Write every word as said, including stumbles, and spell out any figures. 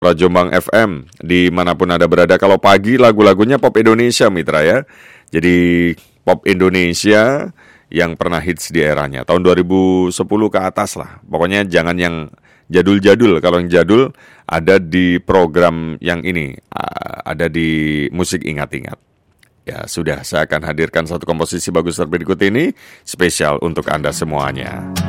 Jombang F M, dimanapun Anda berada. Kalau pagi lagu-lagunya pop Indonesia, mitra ya. Jadi pop Indonesia yang pernah hits di eranya, tahun dua ribu sepuluh ke atas lah. Pokoknya jangan yang jadul-jadul. Kalau yang jadul ada di program yang ini, ada di Musik Ingat-Ingat. Ya sudah, saya akan hadirkan satu komposisi bagus berikut ini, spesial untuk Anda semuanya.